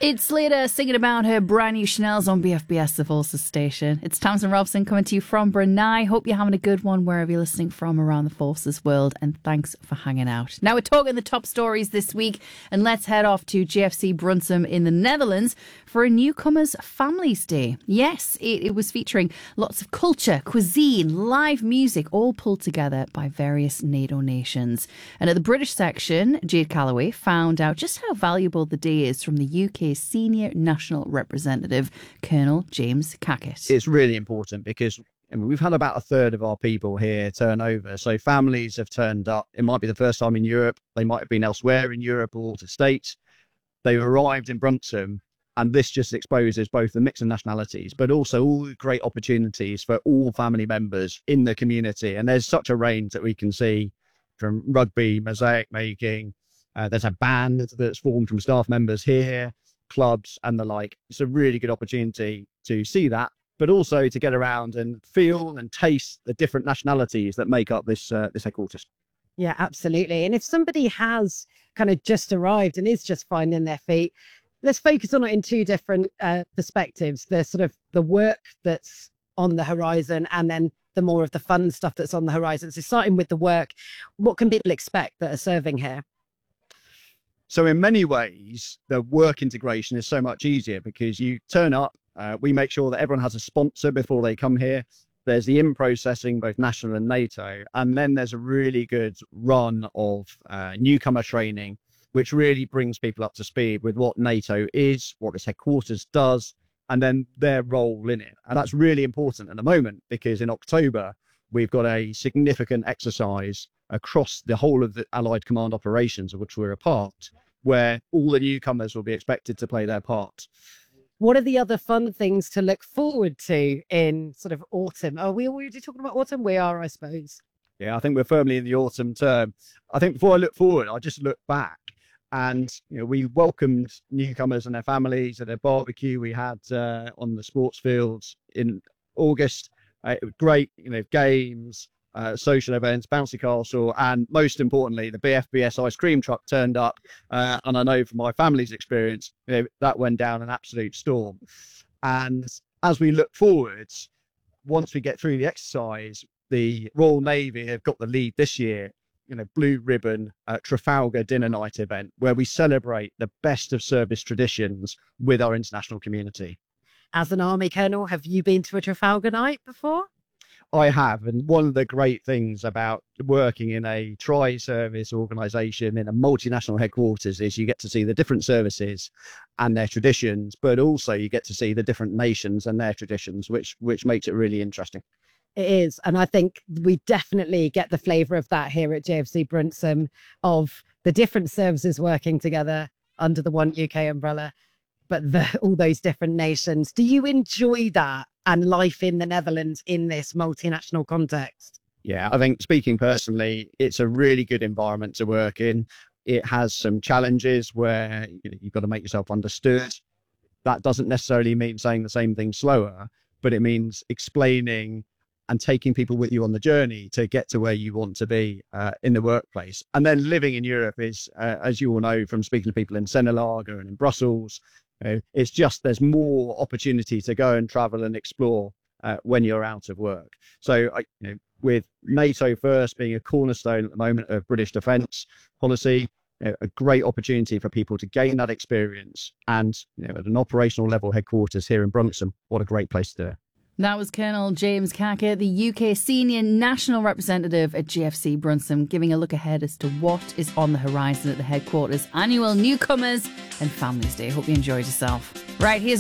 It's Slater singing about her brand new Chanel's on BFBS, the Forces station. It's Tamsin Robson coming to you from Brunei. Hope you're having a good one wherever you're listening from around the Forces world, and thanks for hanging out. Now we're talking the top stories this week, and let's head off to GFC Brunsum in the Netherlands for a Newcomers Families Day. Yes, it was featuring lots of culture, cuisine, live music, all pulled together by various NATO nations. And at the British section, Jade Calloway found out just how valuable the day is from the UK's Senior National Representative, Colonel James Cackett. It's really important because we've had about a third of our people here turn over. So families have turned up. It might be the first time in Europe. They might have been elsewhere in Europe or the States. They've arrived in Brunsum, and this just exposes both the mix of nationalities, but also all the great opportunities for all family members in the community. And there's such a range that we can see, from rugby, mosaic making. There's a band that's formed from staff members here, clubs and the like. It's a really good opportunity to see that, but also to get around and feel and taste the different nationalities that make up this headquarters. Yeah, absolutely. And if somebody has kind of just arrived and is just finding their feet, let's focus on it in two different perspectives. There's sort of the work that's on the horizon, and then the more of the fun stuff that's on the horizon. So starting with the work, what can people expect that are serving here? So in many ways, the work integration is so much easier because you turn up, we make sure that everyone has a sponsor before they come here. There's the in-processing, both national and NATO, and then there's a really good run of newcomer training, which really brings people up to speed with what NATO is, what this headquarters does, and then their role in it. And that's really important at the moment because in October, we've got a significant exercise across the whole of the Allied Command operations, of which we're a part, where all the newcomers will be expected to play their part. What are the other fun things to look forward to in sort of autumn? Are we already talking about autumn? We are, I suppose. Yeah, I think we're firmly in the autumn term. I think before I look forward, I just look back. And, we welcomed newcomers and their families at a barbecue we had on the sports fields in August. It was great, games, social events, bouncy castle, and most importantly, the BFBS ice cream truck turned up. And I know from my family's experience, that went down an absolute storm. And as we look forwards, once we get through the exercise, the Royal Navy have got the lead this year, Blue Ribbon Trafalgar dinner night event, where we celebrate the best of service traditions with our international community. As an Army Colonel, have you been to a Trafalgar night before? I have, and one of the great things about working in a tri-service organisation in a multinational headquarters is you get to see the different services and their traditions, but also you get to see the different nations and their traditions, which makes it really interesting. It is. And I think we definitely get the flavour of that here at JFC Brunsum, of the different services working together under the one UK umbrella, but all those different nations. Do you enjoy that and life in the Netherlands in this multinational context? Yeah, I think speaking personally, it's a really good environment to work in. It has some challenges where you've got to make yourself understood. That doesn't necessarily mean saying the same thing slower, but it means explaining and taking people with you on the journey to get to where you want to be in the workplace. And then living in Europe is, as you all know from speaking to people in Sennelager and in Brussels, it's just there's more opportunity to go and travel and explore when you're out of work. So, with NATO first being a cornerstone at the moment of British defence policy, a great opportunity for people to gain that experience. And at an operational level headquarters here in Brunsum, what a great place to do it. That was Colonel James Cackett, the UK Senior National Representative at GFC Brunsum, giving a look ahead as to what is on the horizon at the headquarters' annual Newcomers and Families Day. Hope you enjoyed yourself. Right, here's